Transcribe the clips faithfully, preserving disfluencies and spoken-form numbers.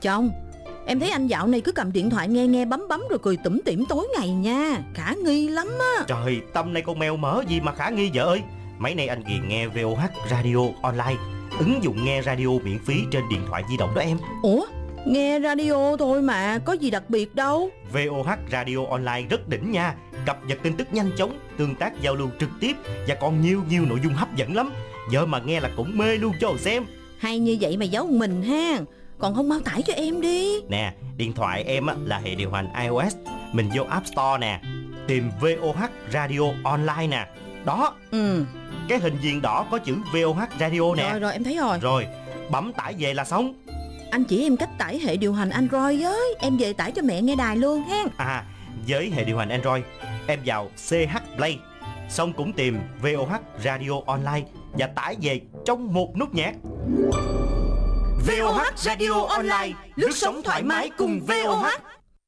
Chồng, em thấy anh dạo này cứ cầm điện thoại nghe nghe bấm bấm rồi cười tủm tỉm tối ngày nha. Khả nghi lắm á. Trời, tâm này con mèo mỡ gì mà khả nghi vợ ơi. Mấy nay anh ghiền nghe vê o hát Radio Online, ứng dụng nghe radio miễn phí trên điện thoại di động đó em. Ủa, nghe radio thôi mà, có gì đặc biệt đâu. vê o hát Radio Online rất đỉnh nha. Cập nhật tin tức nhanh chóng, tương tác giao lưu trực tiếp và còn nhiều nhiều nội dung hấp dẫn lắm. Vợ mà nghe là cũng mê luôn cho xem. Hay như vậy mà giấu mình ha. Còn không mau tải cho em đi. Nè, điện thoại em á, là hệ điều hành iOS. Mình vô App Store nè, tìm vê o hát Radio Online nè. Đó, Ừ. cái hình viền đỏ có chữ vê o hát Radio nè. Rồi rồi em thấy rồi. Rồi, bấm tải về là xong. Anh chỉ em cách tải hệ điều hành Android với. Em về tải cho mẹ nghe đài luôn ha. À, với hệ điều hành Android, em vào xê hát Play, xong cũng tìm vê o hát Radio Online và tải về trong một nút nhạc. vê o hát Radio Online, lướt sóng thoải mái cùng vê o hát.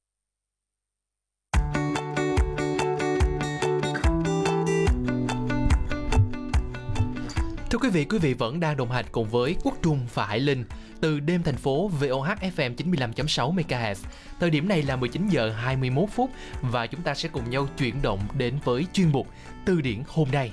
Thưa quý vị, quý vị vẫn đang đồng hành cùng với Quốc Trung và Hải Linh từ đêm thành phố vê o hát ép em chín mươi lăm chấm sáu mê ga héc. Thời điểm này là mười chín giờ hai mươi mốt phút và chúng ta sẽ cùng nhau chuyển động đến với chuyên mục Từ điển hôm nay.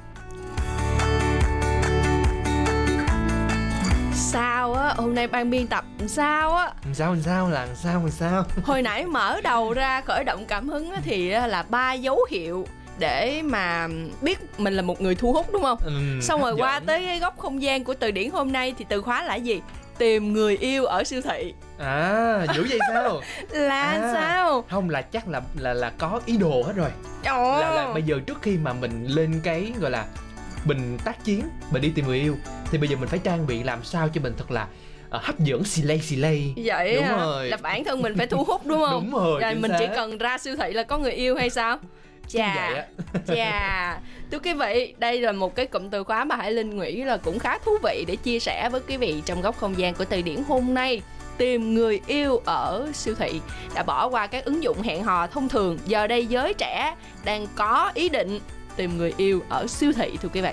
Sao á, hôm nay ban biên tập sao á? Sao sao là sao sao? Hồi nãy mở đầu ra khởi động cảm hứng á, thì là ba dấu hiệu để mà biết mình là một người thu hút, đúng không? Ừ, xong rồi hấp qua dẫn. tới cái góc không gian của từ điển hôm nay thì từ khóa là gì? Tìm người yêu ở siêu thị. À, dữ vậy sao? Là À, sao? Không, là chắc là là là có ý đồ hết rồi. Ồ. Là, là bây giờ trước khi mà mình lên cái gọi là mình tác chiến, mình đi tìm người yêu, thì bây giờ mình phải trang bị làm sao cho mình thật là uh, hấp dẫn, xì lây xì lây. Vậy Đúng hả? rồi. Là bản thân mình phải thu hút, đúng không? Đúng rồi, Rồi chính mình xác. chỉ cần ra siêu thị là có người yêu hay sao? Chắc vậy Chà, á. chà. Thưa quý vị, đây là một cái cụm từ khóa mà Hải Linh nghĩ là cũng khá thú vị để chia sẻ với quý vị trong góc không gian của từ điển hôm nay. Tìm người yêu ở siêu thị. Đã bỏ qua các ứng dụng hẹn hò thông thường, giờ đây giới trẻ đang có ý định tìm người yêu ở siêu thị, thưa quý vị.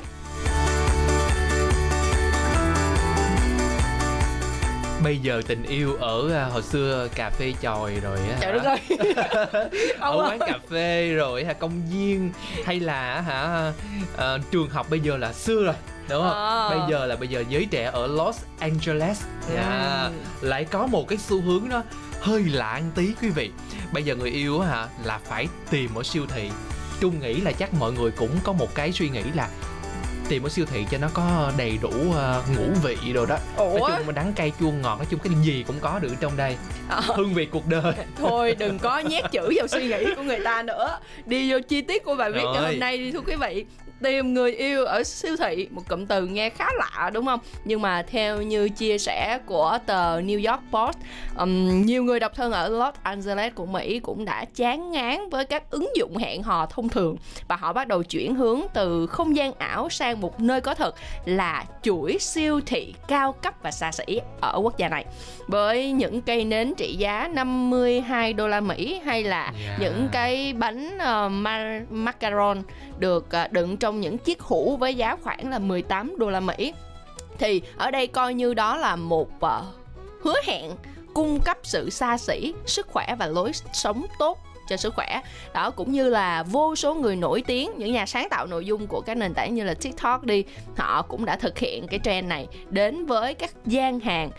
Bây giờ tình yêu ở uh, hồi xưa cà phê chòi rồi á. Trời đất ơi. Ở quán cà phê rồi, công viên hay là hả uh, trường học bây giờ là xưa rồi, đúng không? À. Bây giờ là bây giờ giới trẻ ở Los Angeles yeah, lại có một cái xu hướng đó hơi lạ một tí quý vị. Bây giờ người yêu á hả là phải tìm ở siêu thị. Trung nghĩ là chắc mọi người cũng có một cái suy nghĩ là tìm ở siêu thị cho nó có đầy đủ uh, ngũ vị rồi đó. Ủa? Nói chung đắng cay chua ngọt, nói chung cái gì cũng có được trong đây. À. Hương vị cuộc đời. Thôi đừng có nhét chữ vào suy nghĩ của người ta nữa. Đi vô chi tiết của bài viết ngày hôm nay đi thưa quý vị. Tìm người yêu ở siêu thị, một cụm từ nghe khá lạ đúng không? Nhưng mà theo như chia sẻ của tờ New York Post, um, nhiều người độc thân ở Los Angeles của Mỹ cũng đã chán ngán với các ứng dụng hẹn hò thông thường và họ bắt đầu chuyển hướng từ không gian ảo sang một nơi có thật là chuỗi siêu thị cao cấp và xa xỉ ở quốc gia này. Với những cây nến trị giá năm mươi hai đô la Mỹ hay là Yeah. những cái bánh uh, ma- macaron được uh, đựng trong những chiếc hũ với giá khoảng là mười tám đô la Mỹ, thì ở đây coi như đó là một uh, hứa hẹn cung cấp sự xa xỉ, sức khỏe và lối sống tốt cho sức khỏe. Đó, cũng như là vô số người nổi tiếng, những nhà sáng tạo nội dung của các nền tảng như là TikTok đi, họ cũng đã thực hiện cái trend này đến với các gian hàng